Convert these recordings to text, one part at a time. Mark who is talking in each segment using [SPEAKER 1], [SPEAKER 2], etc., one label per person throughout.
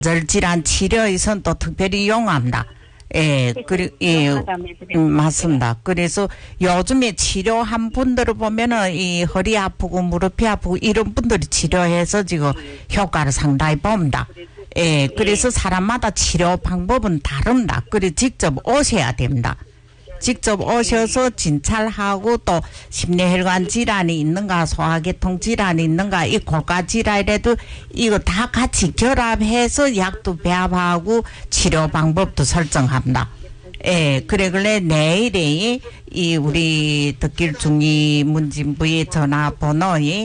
[SPEAKER 1] 절질환 치료에선 또 특별히 이용합니다. 예, 맞습니다. 그래서 요즘에 치료한 분들을 보면은 이 허리 아프고 무릎이 아프고 이런 분들이 치료해서 지금 효과를 상당히 봅니다. 예, 그래서 사람마다 치료 방법은 다릅니다. 그래서 직접 오셔야 됩니다. 직접 오셔서 진찰하고 또 심뇌혈관 질환이 있는가 소화계통 질환이 있는가 이 고가 질환이라도 이거 다 같이 결합해서 약도 배합하고 치료 방법도 설정합니다. 예, 그래 내일에 이 우리 덕길중이 문진부의 전화번호에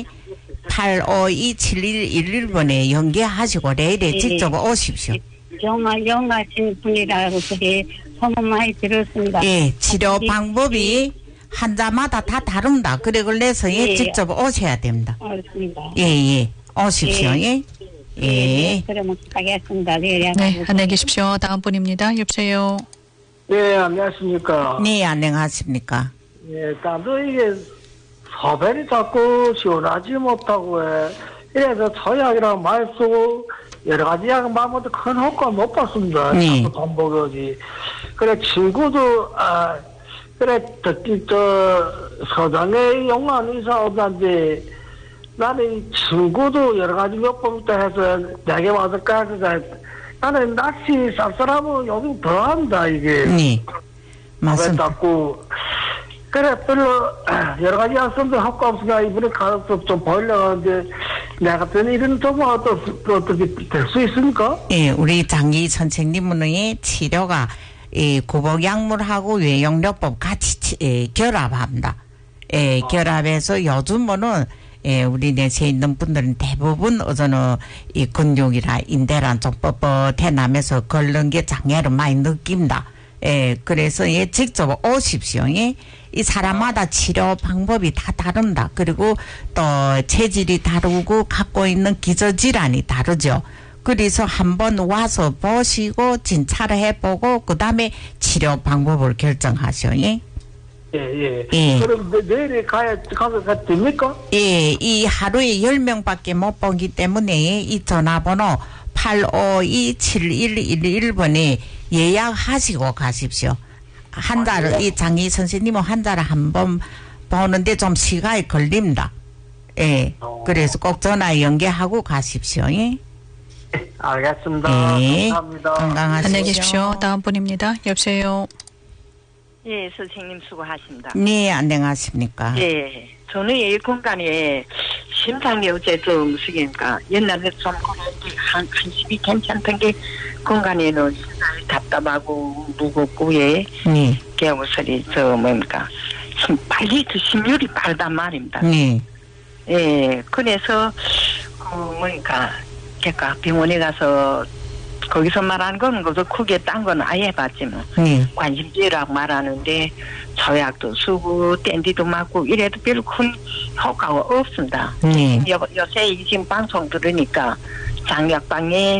[SPEAKER 1] 852-7111번에 연계하시고 내일에 직접 오십시오.
[SPEAKER 2] 영하신 분이라고 그게 소문 많이 들었습니다.
[SPEAKER 1] 예, 치료 방법이 환자마다 다 다릅니다. 그래서 직접 오셔야 됩니다.
[SPEAKER 2] 알겠습니다.
[SPEAKER 1] 예, 오십시오. 예.
[SPEAKER 2] 그러면 가겠습니다. 네,
[SPEAKER 3] 안녕히 계십시오. 다음 분입니다. 여보세요.
[SPEAKER 4] 네, 안녕하십니까.
[SPEAKER 1] 네, 안녕하십니까.
[SPEAKER 4] 예, 나도 이게 소변이 자꾸 시원하지 못하고 해. 이래서 저약이랑 많이 쓰고 여러 가지 약을 많은데 큰 효과 못 봤습니다.
[SPEAKER 1] 네.
[SPEAKER 4] 자꾸 반복하지. 그래 친구도 그래 서장에 용한 의사 오던데 나는 친구도 여러 가지 몇 번부터 해서 내게 와서 까지다. 나는 낚시 쌀쌀하면 요즘 더 한다 이게.
[SPEAKER 1] 네, 맞습니다.
[SPEAKER 4] 자꾸 그래 별로 여러 가지 약 썼는데 효과 없으니까 이번에 가서 좀 보려고 하는데 내가 같은 일은 좀 어떻게 될 수 있습니까?
[SPEAKER 1] 예, 우리 장기 선생님의 치료가 이 구복약물하고 외용요법 같이 결합합니다. 예, 결합해서 요즘은 우리 내세에 있는 분들은 대부분 어저는 이 근육이라 인대란 좀 뻣뻣해나면서 걷는 게 장애를 많이 느낍니다. 예, 그래서 직접 오십시오. 예. 이 사람마다 치료 방법이 다 다릅니다. 그리고 또 체질이 다르고 갖고 있는 기저질환이 다르죠. 그래서 한번 와서 보시고 진찰을 해보고 그 다음에 치료 방법을 결정하시오. 예.
[SPEAKER 4] 예. 그럼 내일에 가서 됩니까?
[SPEAKER 1] 예, 이 하루에 10명밖에 못 보기 때문에 이 전화번호 852-7111번에 예약하시고 가십시오. 환자를, 이 장기 선생님은 환자를 한번 보는데 좀 시간이 걸립니다. 예. 그래서 꼭 전화 연계하고 가십시오. 예.
[SPEAKER 4] 알겠습니다.
[SPEAKER 1] 예.
[SPEAKER 4] 감사합니다.
[SPEAKER 1] 건강하십시오.
[SPEAKER 3] 안녕히 계십시오. 다음 분입니다. 여보세요.
[SPEAKER 5] 예, 선생님 수고하십니다.
[SPEAKER 1] 네, 안녕하십니까.
[SPEAKER 5] 예, 저는 이 공간에 심장이 어째서 무슨니까 옛날에 좀 한심이 괜찮던 게 공간에는 심장이 답답하고 무겁고 개우설이 뭡니까 빨리 심율이 빠르단 말입니다. 예, 그래서 뭡니까 제가 병원에 가서 거기서 말하는 건 그저 크게 딴 건 아예 해봤지만 관심제라고 말하는데 저약도 쓰고 댄디도 맞고 이래도 별로 큰 효과가 없습니다. 요새 지금 방송 들으니까 장약방에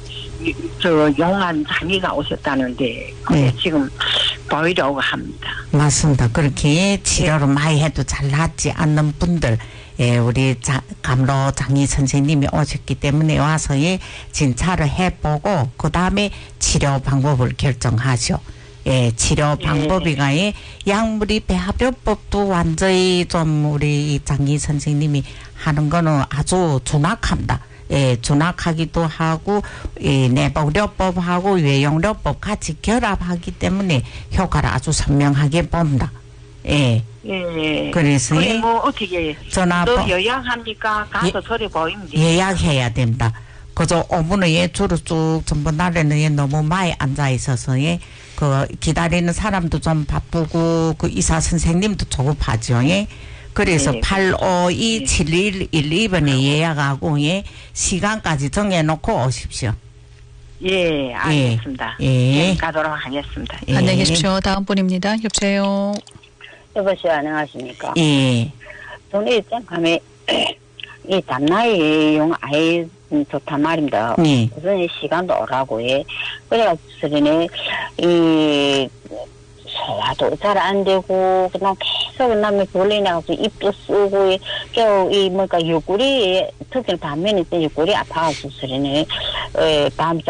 [SPEAKER 5] 저 용한 장이가 오셨다는데 그래 지금 보이려고 합니다.
[SPEAKER 1] 맞습니다. 그렇게 치료를 많이 해도 잘 낫지 않는 분들 예, 우리 감로 장의 선생님이 오셨기 때문에 와서 진찰을 해보고 그 다음에 치료 방법을 결정하죠. 예, 치료 방법이가 약물이 배합요법도 완전히 좀 우리 장의 선생님이 하는 거는 아주 준악합니다. 예, 준악하기도 하고 내복요법하고 외용요법 같이 결합하기 때문에 효과를 아주 선명하게 봅니다. 예. 그래서
[SPEAKER 5] 뭐 어떻게
[SPEAKER 1] 전화
[SPEAKER 5] 또 예약합니까? 가서 소리 보입니다.
[SPEAKER 1] 예약해야 됩니다. 그저 5분에 주로 쭉 전부 날에는 너무 많이 앉아 있어서 그 기다리는 사람도 좀 바쁘고 그 의사 선생님도 조급하죠. 그래서 852-7112번에 예약하고 시간까지 정해놓고 오십시오.
[SPEAKER 5] 예, 알겠습니다.
[SPEAKER 1] 예.
[SPEAKER 5] 가도록 하겠습니다.
[SPEAKER 3] 안녕히 계십시오. 다음 분입니다. 여보세요.
[SPEAKER 2] 여보세요, 안녕하십니까?
[SPEAKER 1] 예.
[SPEAKER 2] 저는 일단 감에 이 담나이용 아이 좋단 말입니다. 우선 시간도 오라고 그래가지고 이 소화도 잘 안 되고 그냥 계속 남의 벌레 나가서 입도 쓰고 이 뭐가 옆구리 특히 반면에 옆구리 아파가지고 다음